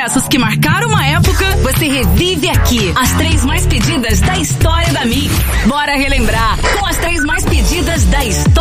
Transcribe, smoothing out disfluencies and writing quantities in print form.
Essas que marcaram uma época, você revive aqui. As 3 mais pedidas da história da Mix. Bora relembrar com as 3 mais pedidas da história